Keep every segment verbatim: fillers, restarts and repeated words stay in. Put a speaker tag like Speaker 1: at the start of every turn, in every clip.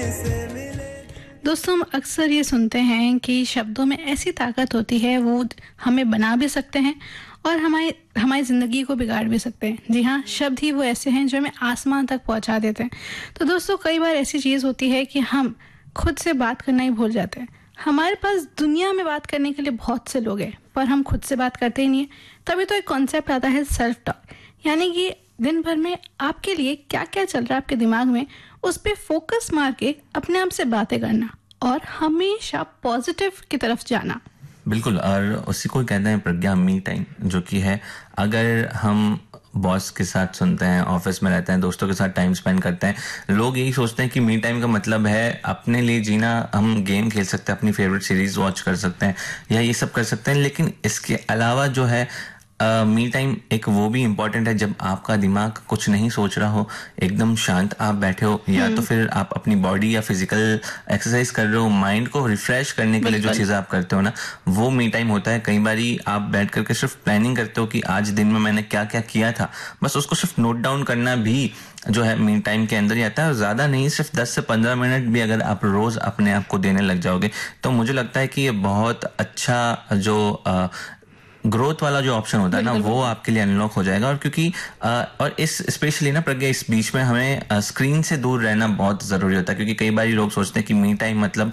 Speaker 1: दोस्तों, हम अक्सर ये सुनते हैं कि शब्दों में ऐसी ताकत होती है, वो हमें बना भी सकते हैं और हमारी हमारी ज़िंदगी को बिगाड़ भी सकते हैं। जी हाँ, शब्द ही वो ऐसे हैं जो हमें आसमान तक पहुंचा देते हैं। तो दोस्तों, कई बार ऐसी चीज़ होती है कि हम खुद से बात करना ही भूल जाते हैं। हमारे पास दुनिया में बात करने के लिए बहुत से लोग हैं, पर हम खुद से बात करते ही नहीं है। तभी तो एक कॉन्सेप्ट आता है सेल्फ टॉक, यानी कि दिन भर में आपके लिए क्या क्या चल रहा है आपके दिमाग में, उस पर फोकस मार के अपने आप से बातें करना और हमेशा पॉजिटिव की तरफ जाना।
Speaker 2: बिल्कुल, और उसी को कहते हैं प्रज्ञा मी टाइम, जो कि है अगर हम बॉस के साथ सुनते हैं, ऑफिस में रहते हैं, दोस्तों के साथ टाइम स्पेंड करते हैं, लोग यही सोचते हैं कि मी टाइम का मतलब है अपने लिए जीना। हम गेम खेल सकते हैं, अपनी फेवरेट सीरीज वॉच कर सकते हैं या ये सब कर सकते हैं, लेकिन इसके अलावा जो है मी uh, टाइम एक वो भी इम्पॉर्टेंट है जब आपका दिमाग कुछ नहीं सोच रहा हो, एकदम शांत आप बैठे हो, या तो फिर आप अपनी बॉडी या फिजिकल एक्सरसाइज कर रहे हो, माइंड को रिफ्रेश करने के लिए जो चीज़ें आप करते हो ना, वो मी टाइम होता है। कई बार आप बैठ करके सिर्फ प्लानिंग करते हो कि आज दिन में मैंने क्या क्या किया था, बस उसको सिर्फ नोट डाउन करना भी जो है मी टाइम के अंदर ही आता है। और ज़्यादा नहीं, सिर्फ दस से पंद्रह मिनट भी अगर आप रोज़ अपने आप को देने लग जाओगे तो मुझे लगता है कि ये बहुत अच्छा जो आ, ग्रोथ वाला जो ऑप्शन होता है ना, वो आपके लिए अनलॉक हो जाएगा। और क्योंकि आ, और इस स्पेशली ना प्रज्ञा, इस बीच में हमें आ, स्क्रीन से दूर रहना बहुत ज़रूरी होता है, क्योंकि कई बार लोग सोचते हैं कि मी टाइम मतलब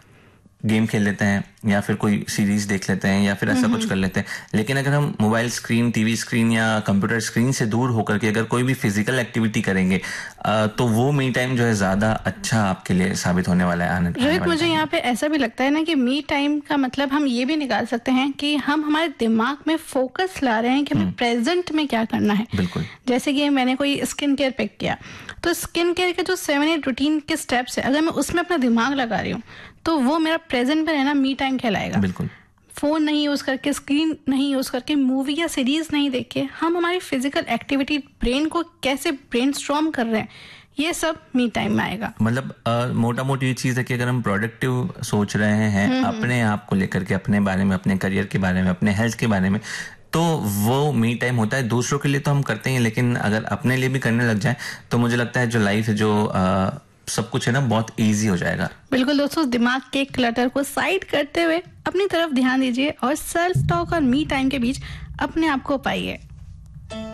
Speaker 2: गेम खेल लेते हैं या फिर कोई सीरीज देख लेते हैं या फिर ऐसा कुछ कर लेते हैं, लेकिन अगर हम मोबाइल स्क्रीन, टीवी स्क्रीन या कंप्यूटर स्क्रीन से दूर होकर के अगर कोई भी फिजिकल एक्टिविटी करेंगे तो वो मी टाइम जो है ज़्यादा अच्छा आपके लिए साबित होने वाला है आने
Speaker 1: रोहित, मुझे यहाँ पे ऐसा भी लगता है ना कि मी टाइम का मतलब हम ये भी निकाल सकते हैं कि हम हमारे दिमाग में फोकस ला रहे हैं कि हमें प्रेजेंट में क्या करना है।
Speaker 2: बिल्कुल,
Speaker 1: जैसे कि मैंने कोई स्किन केयर पिक किया, तो स्किन केयर के जो सेवन एट रूटीन के स्टेप्स है, अगर मैं उसमें अपना दिमाग लगा रही हूँ तो वो मेरा प्रेजेंट में रहना मी टाइम कहलाएगा।
Speaker 2: बिल्कुल,
Speaker 1: फोन नहीं यूज करके, स्क्रीन नहीं यूज करके, मूवी या सीरीज नहीं देख के हम हमारी फिजिकल एक्टिविटी, ब्रेन को कैसे ब्रेनस्टॉर्म कर रहे हैं, ये सब मी टाइम में आएगा।
Speaker 2: मतलब मोटा मोटी ये चीज़ है कि अगर हम प्रोडक्टिव सोच रहे हैं अपने आप को लेकर के, अपने बारे में, अपने करियर के बारे में, अपने हेल्थ के बारे में, तो वो मी टाइम होता है। दूसरों के लिए तो हम करते हैं, लेकिन अगर अपने लिए भी करने लग जाए तो मुझे लगता है जो लाइफ है, जो आ, सब कुछ है ना, बहुत इजी हो जाएगा।
Speaker 1: बिल्कुल दोस्तों, दिमाग के क्लटर को साइड करते हुए अपनी तरफ ध्यान दीजिए और सेल्फ टॉक और मी टाइम के बीच अपने आप को पाइए।